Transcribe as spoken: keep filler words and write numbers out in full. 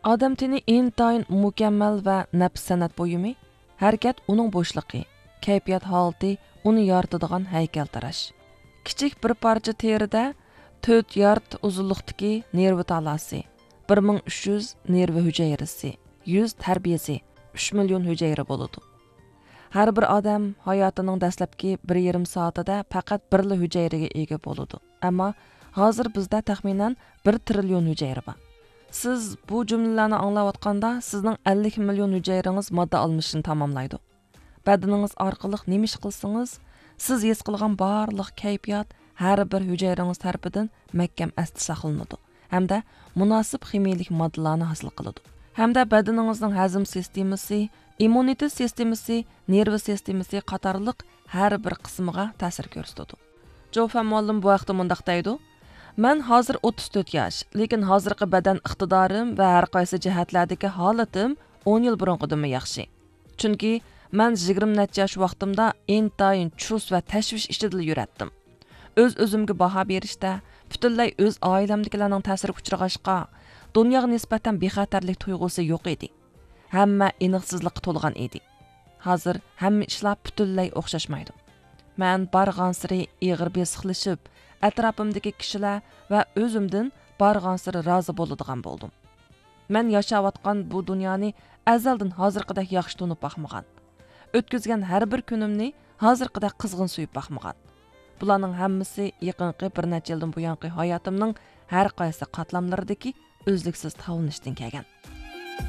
Odam teni intayin mukammal va nafs san'at buyumi, harakat uning bo'shliqi, kayfiyat holati uni yoritadigan haykaltarash. Kichik bir parcha terida to'rt yard uzunlikdagi nervi talasi, bir ming uch yuz nervi hujayrasi, yuz tarbiyasi, uch million hujayra bo'ladi. Har bir odam hayotining dastlabki bir yarim soatida faqat birla hujayraga ega bo'ladi. Ammo hozir bizda taxminan bir trillion hujayra bor. Siz bu jumlalarni anglayotganda sizning ellik million hujayrangiz modda almishini tamomlaydi. Badaningiz orqali nima ish qilsangiz, siz his qilgan barliq kayfiyat har bir hujayrangiz tarafidan mahkam asli saqlanadi hamda munosib ximiyalik moddalarni hosil qiladi. Hamda badaningizning hazm sistemasi, immunitet sistemasi, nerv sistemasi qatorliq har bir qismiga ta'sir ko'rsatadi. Jofan muallim bu vaqtda mundaq deydi: "Men hozir o'ttiz to'rt yosh, lekin hozirgi badan iqtidorim va har qaysi jihatlardagi holatim o'n yil burunqidan yaxshi. Chunki men yigirma necha yosh vaqtimda intayin chus va tashvish ichida yuratdim. O'z o'zimga baho berishda, butunlay o'z oilamdagilarning ta'siriga uchrag'ashqa, dunyoga nisbatan bexatarlik tuyg'usi yo'q edi. Hamma aniqsizlikqa to'lgan edi. Hozir hamma ishlar butunlay o'xshashmaydi. Men barg'ansiri ig'ir besiqlashib, atrofimdagi kishilar va o'zimdan barg'ansiri rozi bo'ladigan bo'ldim. Men yashayotgan bu dunyoni azaldan hozirgidek yaxshi tunib boqmagan. O'tkazgan har bir kunimni hozirgidek qizg'in suyib boqmagan. Bularning hammasi yaqinqi bir necha yildan buyonqi hayotimning har qaysi qatlamlaridagi o'zliksiz tavlanishdan kelgan.